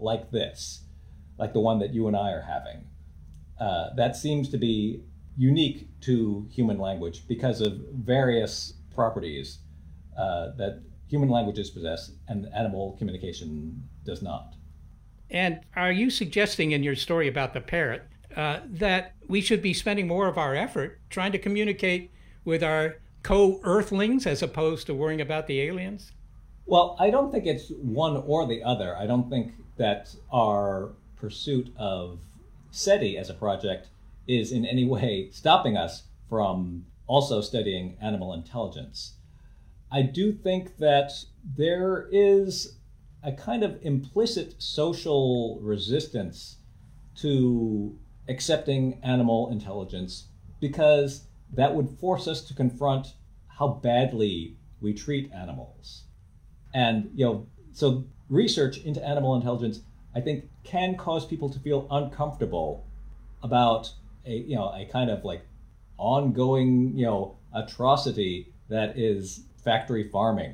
like this, like the one that you and I are having. That seems to be unique to human language because of various properties that human languages possess and animal communication does not. And are you suggesting in your story about the parrot that we should be spending more of our effort trying to communicate with our co-earthlings as opposed to worrying about the aliens? Well, I don't think it's one or the other. I don't think that our pursuit of SETI as a project is in any way stopping us from also studying animal intelligence. I do think that there is a kind of implicit social resistance to accepting animal intelligence because that would force us to confront how badly we treat animals. And, so research into animal intelligence, I think, can cause people to feel uncomfortable about a kind of like ongoing, atrocity that is factory farming.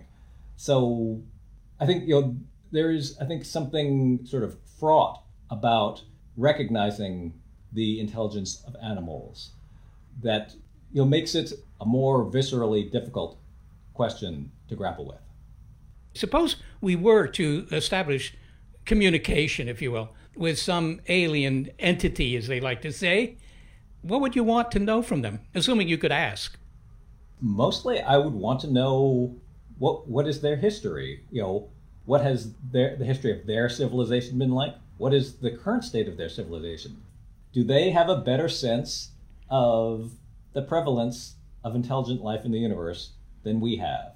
So I think, there is, I think, something sort of fraught about recognizing the intelligence of animals that, makes it a more viscerally difficult question to grapple with. Suppose we were to establish communication, if you will, with some alien entity, as they like to say. What would you want to know from them, assuming you could ask? Mostly, I would want to know what is their history. What has the history of their civilization been like? What is the current state of their civilization? Do they have a better sense of the prevalence of intelligent life in the universe than we have?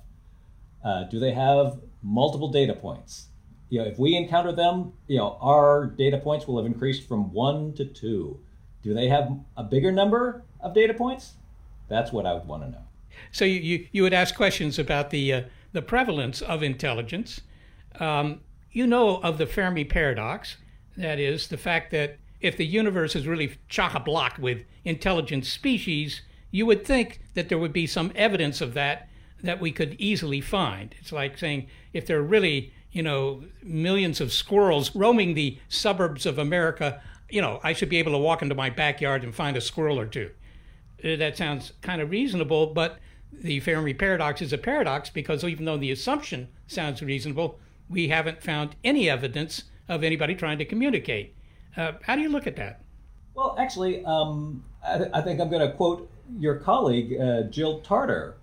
Do they have multiple data points? If we encounter them, our data points will have increased from 1 to 2. Do they have a bigger number of data points? That's what I would want to know. So you would ask questions about the prevalence of intelligence. You know of the Fermi paradox. That is, the fact that if the universe is really chock-a-block with intelligent species, you would think that there would be some evidence of that we could easily find. It's like saying if there are really, millions of squirrels roaming the suburbs of America, I should be able to walk into my backyard and find a squirrel or two. That sounds kind of reasonable, but the Fermi paradox is a paradox because even though the assumption sounds reasonable, we haven't found any evidence of anybody trying to communicate. How do you look at that? Well, actually, I think I'm going to quote your colleague, Jill Tarter,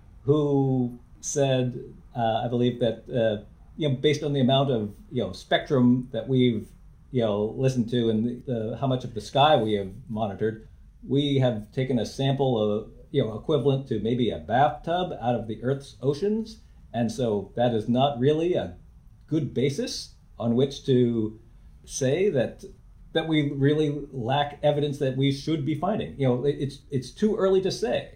who said, I believe that, based on the amount of, spectrum that we've, listened to and how much of the sky we have monitored, we have taken a sample of, equivalent to maybe a bathtub out of the Earth's oceans. And so that is not really a good basis on which to say that we really lack evidence that we should be finding. It's too early to say.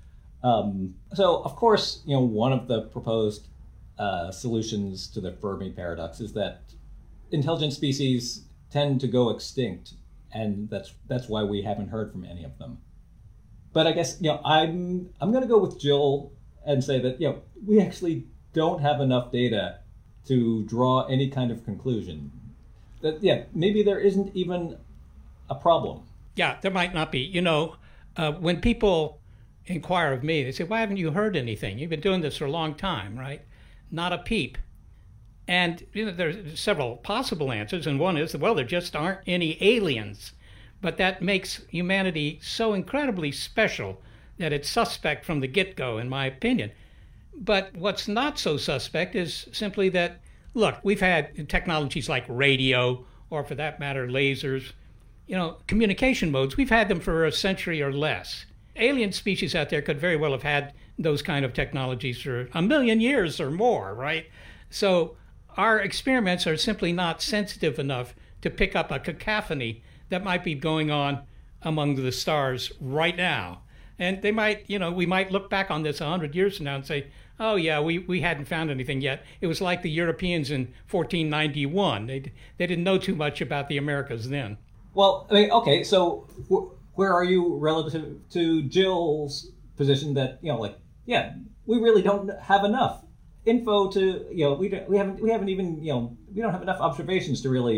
So, of course, one of the proposed solutions to the Fermi paradox is that intelligent species tend to go extinct, and that's why we haven't heard from any of them. But I guess I'm going to go with Jill and say that we actually don't have enough data to draw any kind of conclusion. That maybe there isn't even a problem. Yeah, there might not be. When people inquire of me, they say, "Why haven't you heard anything? You've been doing this for a long time, right?" Not a peep. And there's several possible answers, and one is, well, there just aren't any aliens. But that makes humanity so incredibly special that it's suspect from the get-go, in my opinion. But what's not so suspect is simply that, look, we've had technologies like radio, or for that matter, lasers, communication modes. We've had them for a century or less. Alien species out there could very well have had those kind of technologies for 1,000,000 years or more, right? So our experiments are simply not sensitive enough to pick up a cacophony that might be going on among the stars right now. And they might, we might look back on this 100 years from now and say, oh yeah, we hadn't found anything yet. It was like the Europeans in 1491. They didn't know too much about the Americas then. Well, okay, so where are you relative to Jill's position that, we really don't have enough info to, we haven't even, we don't have enough observations to really